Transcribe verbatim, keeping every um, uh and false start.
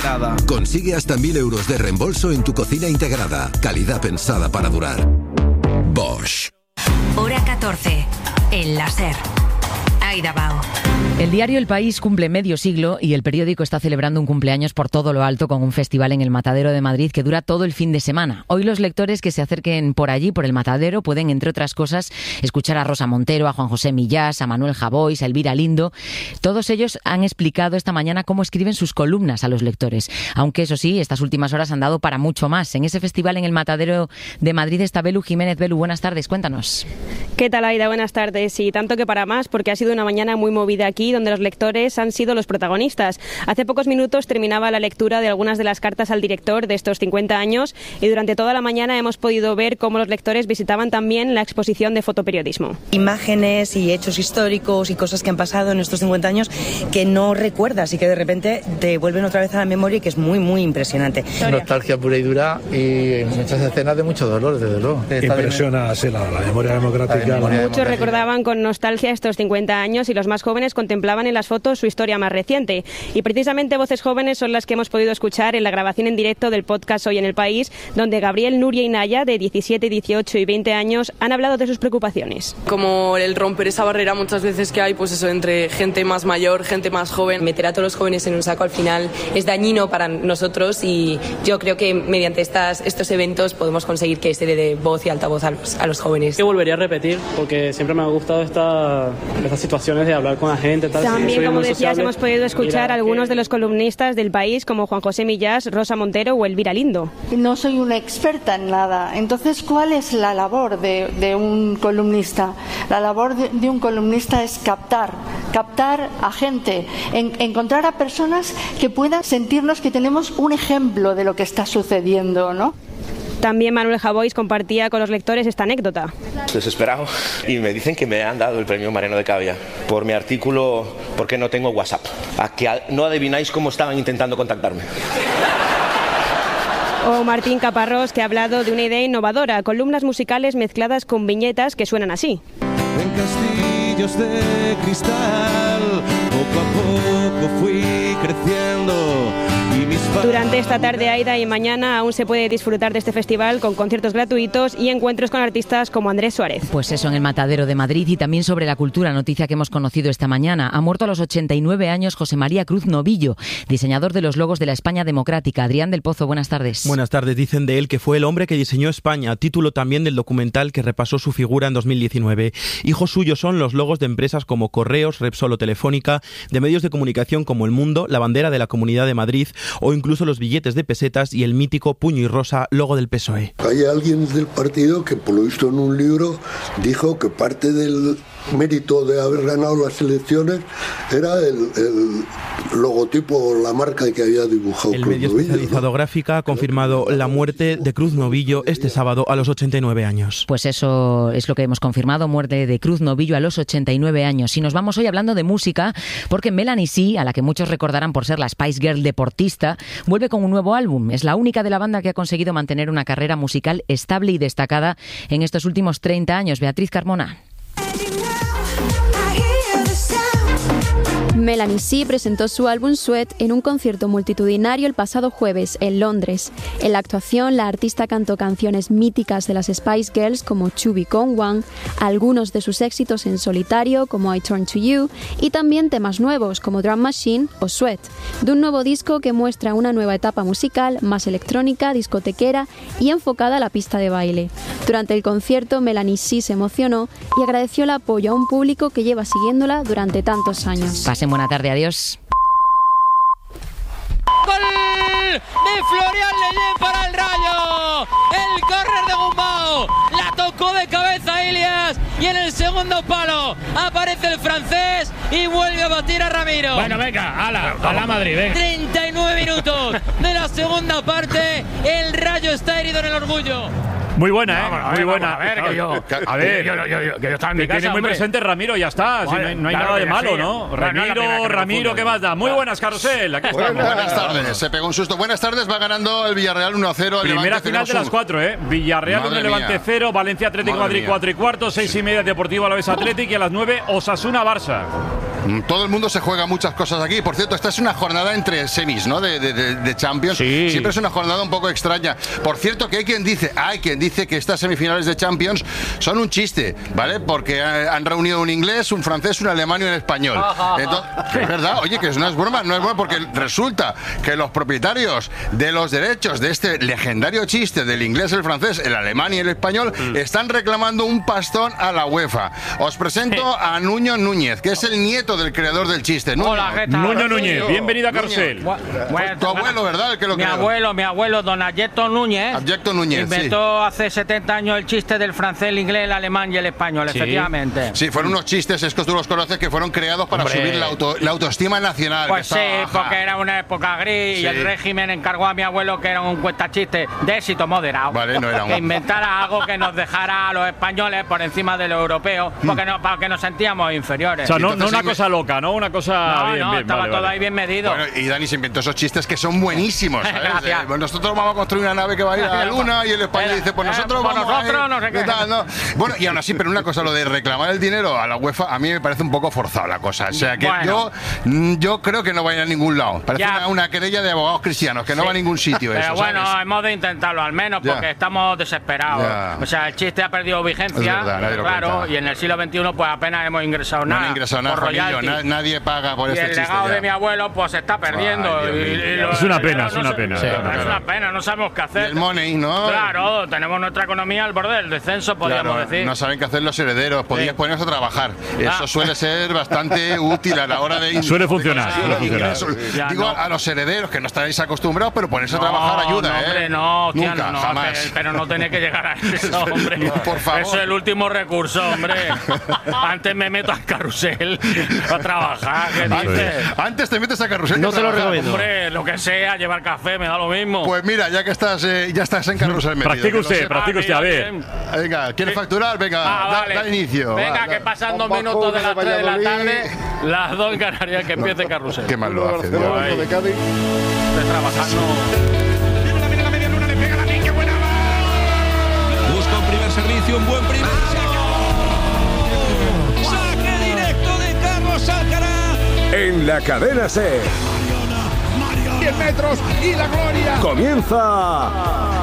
Consigue hasta mil euros de reembolso en tu cocina integrada. Calidad pensada para durar. Bosch. Hora catorce. El láser. Aida Bao. El diario El País cumple medio siglo y el periódico está celebrando un cumpleaños por todo lo alto con un festival en el Matadero de Madrid que dura todo el fin de semana. Hoy los lectores que se acerquen por allí, por el Matadero, pueden, entre otras cosas, escuchar a Rosa Montero, a Juan José Millás, a Manuel Javois, a Elvira Lindo. Todos ellos han explicado esta mañana cómo escriben sus columnas a los lectores. Aunque, eso sí, estas últimas horas han dado para mucho más. En ese festival en el Matadero de Madrid está Belu Jiménez. Belu, buenas tardes, cuéntanos. ¿Qué tal, Aida? Buenas tardes. Y tanto que para más, porque ha sido una mañana muy movida aquí, donde los lectores han sido los protagonistas. Hace pocos minutos terminaba la lectura de algunas de las cartas al director de estos cincuenta años y durante toda la mañana hemos podido ver cómo los lectores visitaban también la exposición de fotoperiodismo. Imágenes y hechos históricos y cosas que han pasado en estos cincuenta años que no recuerdas y que de repente te vuelven otra vez a la memoria y que es muy, muy impresionante. Nostalgia pura y dura y muchas escenas de mucho dolor, desde luego. Impresiona sí, la, la memoria democrática. La memoria la... Muchos recordaban con nostalgia estos cincuenta años y los más jóvenes contemplaban en las fotos su historia más reciente. Y precisamente voces jóvenes son las que hemos podido escuchar en la grabación en directo del podcast Hoy en el País, donde Gabriel, Nuria y Naya, de diecisiete, dieciocho y veinte años, han hablado de sus preocupaciones. Como el romper esa barrera muchas veces que hay, pues eso, entre gente más mayor, gente más joven. Meter a todos los jóvenes en un saco al final es dañino para nosotros y yo creo que mediante estas, estos eventos podemos conseguir que se le dé voz y altavoz a los, a los jóvenes. Yo volvería a repetir porque siempre me ha gustado esta, estas situaciones de hablar con la gente. Tal, También, sí, como muy decías, sociable. hemos podido escuchar a algunos de los columnistas del País, como Juan José Millás, Rosa Montero o Elvira Lindo. No soy una experta en nada. Entonces, ¿cuál es la labor de, de un columnista? La labor de, de un columnista es captar, captar a gente, en, encontrar a personas que puedan sentirnos que tenemos un ejemplo de lo que está sucediendo, ¿no? También Manuel Javois compartía con los lectores esta anécdota. Desesperado y me dicen que me han dado el premio Mariano de Cavia por mi artículo ¿Por qué no tengo WhatsApp? A que no adivináis cómo estaban intentando contactarme. O Martín Caparrós, que ha hablado de una idea innovadora, columnas musicales mezcladas con viñetas que suenan así. En castillos de cristal, poco a poco fui creciendo. Durante esta tarde, Aida, y mañana aún se puede disfrutar de este festival con conciertos gratuitos y encuentros con artistas como Andrés Suárez. Pues eso, en el Matadero de Madrid. Y también sobre la cultura, noticia que hemos conocido esta mañana. Ha muerto a los ochenta y nueve años José María Cruz Novillo, diseñador de los logos de la España democrática. Adrián del Pozo, buenas tardes. Buenas tardes. Dicen de él que fue el hombre que diseñó España, título también del documental que repasó su figura en dos mil diecinueve. Hijos suyos son los logos de empresas como Correos, Repsol o Telefónica, de medios de comunicación como El Mundo, la bandera de la Comunidad de Madrid o incluso los billetes de pesetas y el mítico puño y rosa, logo del P S O E. Hay alguien del partido que, por lo visto en un libro, dijo que parte del mérito de haber ganado las elecciones era el, el logotipo o la marca que había dibujado El Cruz medio Novillo, especializado ¿no? Gráfica ha confirmado la muerte de Cruz Novillo este sábado a los ochenta y nueve años. Pues eso es lo que hemos confirmado, muerte de Cruz Novillo a los ochenta y nueve años. Y nos vamos hoy hablando de música, porque Melanie C, a la que muchos recordarán por ser la Spice Girl deportista, vuelve con un nuevo álbum. Es la única de la banda que ha conseguido mantener una carrera musical estable y destacada en estos últimos treinta años. Beatriz Carmona. Melanie C presentó su álbum Sweat en un concierto multitudinario el pasado jueves en Londres. En la actuación, la artista cantó canciones míticas de las Spice Girls como To Become One, algunos de sus éxitos en solitario como I Turn to You y también temas nuevos como Drum Machine o Sweat, de un nuevo disco que muestra una nueva etapa musical más electrónica, discotequera y enfocada a la pista de baile. Durante el concierto, Melanie C se emocionó y agradeció el apoyo a un público que lleva siguiéndola durante tantos años. Pasen buena tarde, adiós. ¡Gol de Florian Leyen para el Rayo! El córner de Gumbau, la tocó de cabeza Ilias y en el segundo palo aparece el francés y vuelve a batir a Ramiro. Bueno, venga, ala, a la Madrid, venga. treinta y nueve minutos de la segunda parte, el Rayo está herido en el orgullo. Muy buena, ¿eh? Vamos, a ver, muy buena. vamos, a ver, que yo, a ver, yo, yo, yo, que yo estaba en mi que casa, tiene muy hombre. presente Ramiro, ya está. Si no hay, no hay Claro nada de que malo, sí. ¿no? No, no hay Ramiro, nada que Ramiro, ¿qué más da? Muy buenas, Carrusel. Aquí estamos. Buenas tardes. Se pegó un susto. Buenas tardes. Va ganando el Villarreal uno a cero. Primera final de las cuatro, ¿eh? Villarreal uno, Levante cero, Valencia Atlético Madre Madrid mía. cuatro y cuarto, seis y media Deportivo Alavés Athletic y a las nueve Osasuna Barça. Todo el mundo se juega muchas cosas aquí. Por cierto, esta es una jornada entre semis, ¿no? De, de, de, de Champions. Sí. Siempre es una jornada un poco extraña. Por cierto, que hay quien dice, hay quien dice que estas semifinales de Champions son un chiste, ¿vale? Porque han reunido un inglés, un francés, un alemán y un español. Entonces, es verdad, oye, que no es broma, no es broma, porque resulta que los propietarios de los derechos de este legendario chiste del inglés, el francés, el alemán y el español mm. están reclamando un pastón a la UEFA. Os presento a Nuño Núñez, que es el nieto del creador del chiste. Nuño, Hola, ¿qué tal? Nuño Núñez, bienvenido a Carrusel. Nuño. Bueno, tu abuelo, ¿verdad? El que lo mi creó. abuelo, mi abuelo, don Abyecto Núñez. Abyecto Núñez, inventó sí. hace setenta años el chiste del francés, el inglés, el alemán y el español, sí. efectivamente. Sí, fueron unos chistes, estos tú los conoces, que fueron creados para Hombre. subir la, auto, la autoestima nacional. Pues sí, baja. porque era una época gris sí. y el régimen encargó a mi abuelo, que era un cuentachiste de éxito moderado, vale, no era un... que inventara algo que nos dejara a los españoles por encima de los europeos, porque no, para que nos sentíamos inferiores. O sea, no, no una cosa loca, ¿no? Una cosa no, bien, no, bien. estaba vale, todo vale. ahí bien medido. Bueno, y Dani se inventó esos chistes que son buenísimos, ¿sabes? Gracias. Eh, nosotros vamos a construir una nave que va a ir a la luna y el español dice, pues nosotros eh, por vamos nosotros, a ir, no sé qué. Tal, ¿no? Bueno, y aún así, pero una cosa, lo de reclamar el dinero a la UEFA, a mí me parece un poco forzado la cosa. O sea, que bueno. yo, yo creo que no va a ir a ningún lado. Parece una, una querella de abogados cristianos, que no sí. va a ningún sitio pero eso, bueno, ¿sabes? hemos de intentarlo al menos, porque ya. estamos desesperados. Ya. O sea, el chiste ha perdido vigencia, Es verdad, nadie lo claro, cuenta. y en el siglo veintiuno pues apenas hemos ingresado No nada. han ingresado nada, por Juanillo, na- nadie paga por y este el chiste. legado ya. de mi abuelo pues se está perdiendo. Ay, y- Dios y mío. lo- Es una pena, no es una sé- pena. sí, Sí, es claro. una pena, no sabemos qué hacer. Y el money, ¿no? Claro, tenemos nuestra economía al borde del descenso, podríamos Claro, decir. no saben qué hacer los herederos, podías Sí. ponernos a trabajar. Ah. Eso suele ser bastante útil a la hora de... Suele funcionar, de suele funcionar. ingresos. Ya, Digo, no. a los herederos, que no estáis acostumbrados, pero ponerse a No, trabajar ayuda, no, ¿eh? hombre, no, hostia, Nunca, no, no, jamás. Pero, pero no tiene que llegar a eso, hombre. Por favor. Eso es el último recurso, hombre. Antes me meto al carrusel a trabajar, ¿qué dices? Antes, antes te metes a carrusel. No que te lo trabajar. recomiendo. Hombre, lo que sea, llevar café, me da lo mismo. Pues mira, ya que estás, eh, ya estás en carrusel metido. Practique que lo usted, sepas. practique usted, a ver. Venga, ¿quieres facturar? Venga, Ah, da, vale. da inicio. Venga, va, que da. pasan dos minutos de las tres de la tarde, las dos en Canarias, que empiece carrusel. Qué mal lo hace, Dios. Ay, de Cádiz. estoy trabajando. Busca un primer servicio, un buen primer Saque directo de Carlos Alcaraz. En la cadena SER. diez metros y la gloria. Comienza